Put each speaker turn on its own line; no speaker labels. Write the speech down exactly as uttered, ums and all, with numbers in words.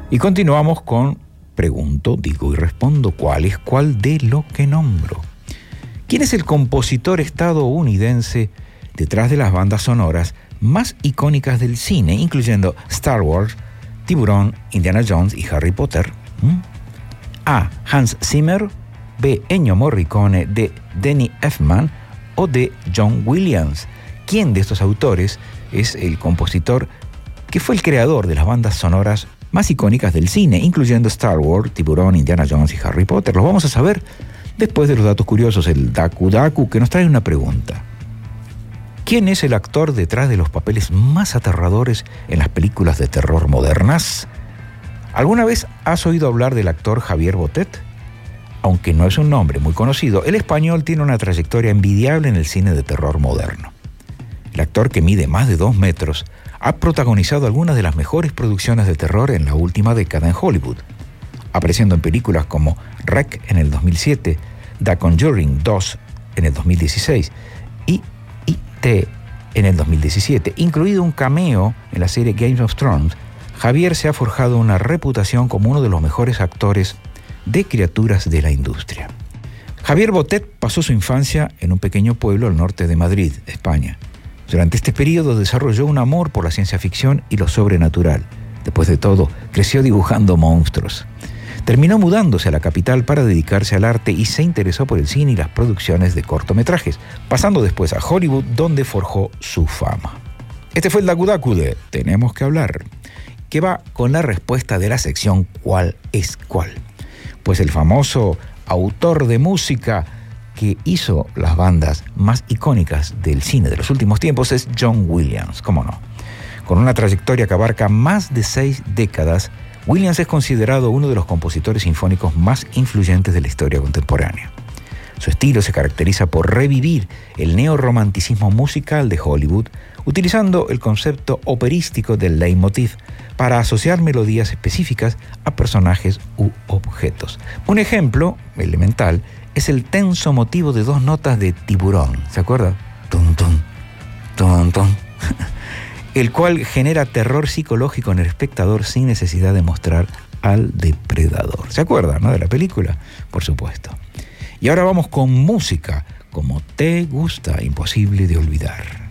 Y continuamos con pregunto, digo y respondo, ¿cuál es cuál de lo que nombro? ¿Quién es el compositor estadounidense detrás de las bandas sonoras más icónicas del cine, incluyendo Star Wars, Tiburón, Indiana Jones y Harry Potter? ¿Mm? A. Hans Zimmer, B. Ennio Morricone, D. Danny Elfman o D. John Williams. ¿Quién de estos autores es el compositor que fue el creador de las bandas sonoras más icónicas del cine, incluyendo Star Wars, Tiburón, Indiana Jones y Harry Potter? Lo vamos a saber después de los datos curiosos, el Daku Daku, que nos trae una pregunta. ¿Quién es el actor detrás de los papeles más aterradores en las películas de terror modernas? ¿Alguna vez has oído hablar del actor Javier Botet? Aunque no es un nombre muy conocido, el español tiene una trayectoria envidiable en el cine de terror moderno. El actor, que mide más de dos metros, ha protagonizado algunas de las mejores producciones de terror en la última década en Hollywood, apareciendo en películas como Rec en el dos mil siete, The Conjuring dos en el dos mil dieciséis y I T en el dos mil diecisiete, incluido un cameo en la serie Game of Thrones. Javier se ha forjado una reputación como uno de los mejores actores de criaturas de la industria. Javier Botet pasó su infancia en un pequeño pueblo al norte de Madrid, España. Durante este periodo desarrolló un amor por la ciencia ficción y lo sobrenatural. Después de todo, creció dibujando monstruos. Terminó mudándose a la capital para dedicarse al arte y se interesó por el cine y las producciones de cortometrajes, pasando después a Hollywood, donde forjó su fama. Este fue el Daku Daku de Tenemos que hablar, que va con la respuesta de la sección ¿Cuál es cuál? Pues el famoso autor de música que hizo las bandas más icónicas del cine de los últimos tiempos es John Williams, ¿cómo no? Con una trayectoria que abarca más de seis décadas, Williams es considerado uno de los compositores sinfónicos más influyentes de la historia contemporánea. Su estilo se caracteriza por revivir el neorromanticismo musical de Hollywood, utilizando el concepto operístico del leitmotiv para asociar melodías específicas a personajes u objetos. Un ejemplo elemental es el tenso motivo de dos notas de Tiburón, ¿se acuerda? Tum, tum, tum, tum. El cual genera terror psicológico en el espectador sin necesidad de mostrar al depredador. ¿Se acuerdan, no, de la película? Por supuesto. Y ahora vamos con música, como te gusta, imposible de olvidar.